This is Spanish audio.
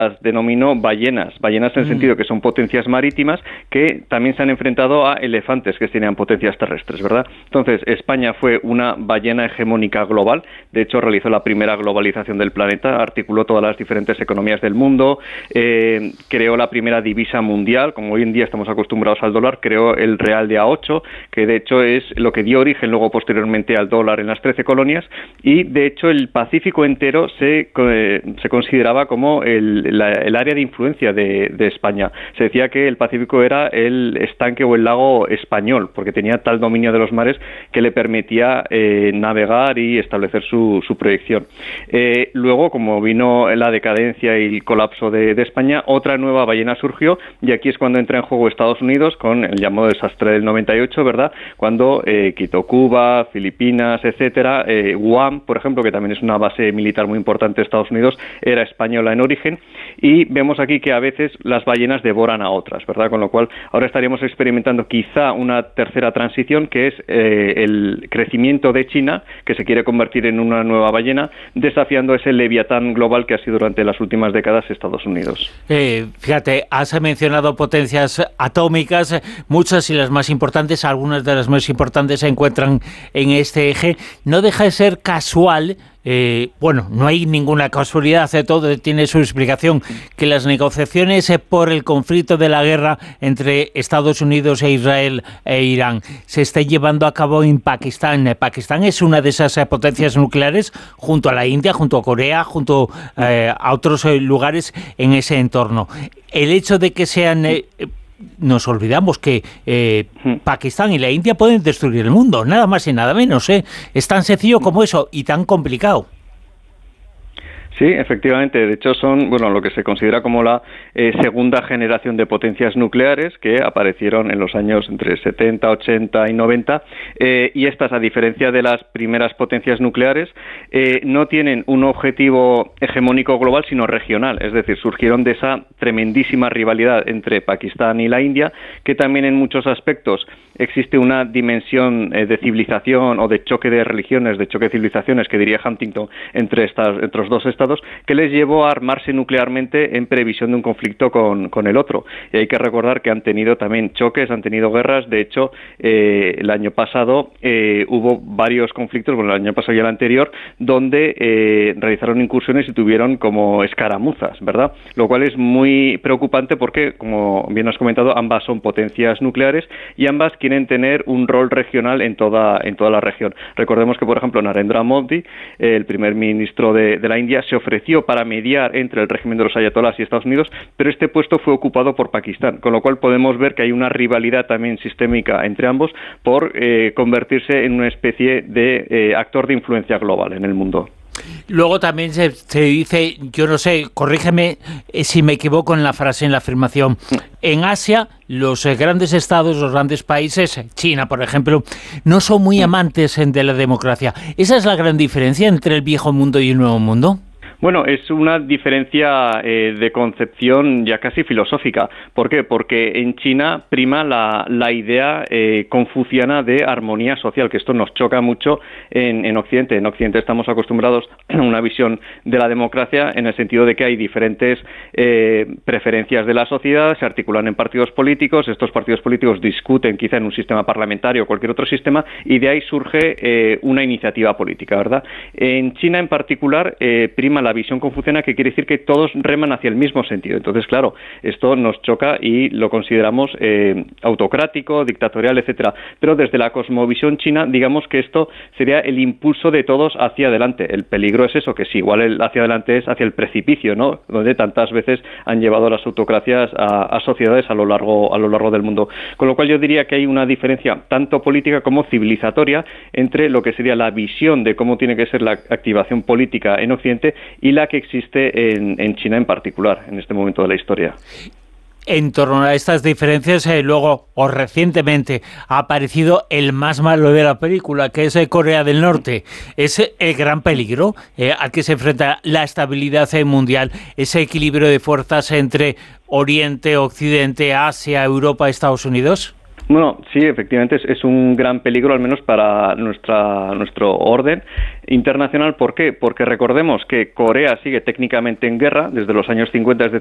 las denominó ballenas en el sentido que son potencias marítimas que también se han enfrentado a elefantes que tenían potencias terrestres, ¿verdad? Entonces, España fue una ballena hegemónica global, de hecho realizó la primera globalización del planeta, articuló todas las diferentes economías del mundo, creó la primera divisa mundial, como hoy en día estamos acostumbrados al dólar, creó el real de A8, que de hecho es lo que dio origen luego posteriormente al dólar en las 13 colonias, y de hecho el Pacífico entero se consideraba como el área de influencia de España. Se decía que el Pacífico era el estanque o el lago español, porque tenía tal dominio de los mares que le permitía navegar y establecer su proyección. Luego, como vino la decadencia y el colapso de España, otra nueva ballena surgió, y aquí es cuando entra en juego Estados Unidos con el llamado desastre del 98, ¿verdad? Cuando quitó Cuba, Filipinas, etcétera, Guam, por ejemplo, que también es una base militar muy importante de Estados Unidos, era española en origen, y vemos aquí que a veces las ballenas devoran a otras, ¿verdad? Con lo cual ahora estaríamos experimentando quizá una tercera transición, que es el crecimiento de China, que se quiere convertir en una nueva ballena, desafiando ese leviatán global que ha sido durante las últimas décadas Estados Unidos. Fíjate, has mencionado potencias atómicas, muchas y las más importantes, algunas de las más importantes se encuentran en este eje. No deja de ser casual, bueno, no hay ninguna casualidad, todo tiene su explicación, que las negociaciones por el conflicto de la guerra entre Estados Unidos e Israel e Irán se esté llevando a cabo en Pakistán. Pakistán es una de esas potencias nucleares, junto a la India, junto a Corea, junto a otros lugares en ese entorno. El hecho de que sean... nos olvidamos que Pakistán y la India pueden destruir el mundo, nada más y nada menos, ¿eh? Es tan sencillo como eso y tan complicado. Sí, efectivamente. De hecho, son lo que se considera como la segunda generación de potencias nucleares que aparecieron en los años entre 70, 80 y 90. Y estas, a diferencia de las primeras potencias nucleares, no tienen un objetivo hegemónico global, sino regional. Es decir, surgieron de esa tremendísima rivalidad entre Pakistán y la India, que también en muchos aspectos existe una dimensión de civilización o de choque de religiones, de choque de civilizaciones, que diría Huntington, entre los dos estados, que les llevó a armarse nuclearmente en previsión de un conflicto con el otro. Y hay que recordar que han tenido también choques, han tenido guerras. De hecho, el año pasado hubo varios conflictos, el año pasado y el anterior, donde realizaron incursiones y tuvieron como escaramuzas, ¿verdad? Lo cual es muy preocupante porque, como bien has comentado, ambas son potencias nucleares y ambas quieren tener un rol regional en toda la región. Recordemos que, por ejemplo, Narendra Modi, el primer ministro de la India, se ofreció para mediar entre el régimen de los ayatolás y Estados Unidos, pero este puesto fue ocupado por Pakistán, con lo cual podemos ver que hay una rivalidad también sistémica entre ambos por convertirse en una especie de actor de influencia global en el mundo. Luego también se dice, yo no sé, corrígeme si me equivoco en la frase, en la afirmación, en Asia los grandes estados, los grandes países, China por ejemplo, no son muy amantes de la democracia. ¿Esa es la gran diferencia entre el viejo mundo y el nuevo mundo? Bueno, es una diferencia de concepción ya casi filosófica. ¿Por qué? Porque en China prima la idea confuciana de armonía social, que esto nos choca mucho en Occidente. En Occidente estamos acostumbrados a una visión de la democracia en el sentido de que hay diferentes preferencias de la sociedad, se articulan en partidos políticos, estos partidos políticos discuten quizá en un sistema parlamentario o cualquier otro sistema, y de ahí surge una iniciativa política, ¿verdad? En China en particular prima la visión confuciana, que quiere decir que todos reman hacia el mismo sentido. Entonces, claro, esto nos choca y lo consideramos autocrático, dictatorial, etcétera. Pero desde la cosmovisión china, digamos que esto sería el impulso de todos hacia adelante. El peligro es eso, que si igual el hacia adelante es hacia el precipicio, ¿no? Donde tantas veces han llevado las autocracias a sociedades a lo largo del mundo. Con lo cual yo diría que hay una diferencia tanto política como civilizatoria entre lo que sería la visión de cómo tiene que ser la activación política en Occidente y la que existe en China en particular, en este momento de la historia. En torno a estas diferencias, luego o recientemente ha aparecido el más malo de la película, que es Corea del Norte. Es el gran peligro al que se enfrenta la estabilidad mundial, ese equilibrio de fuerzas entre Oriente, Occidente, Asia, Europa, Estados Unidos. Bueno, sí, efectivamente es un gran peligro, al menos para nuestro orden internacional. ¿Por qué? Porque recordemos que Corea sigue técnicamente en guerra desde los años 50, es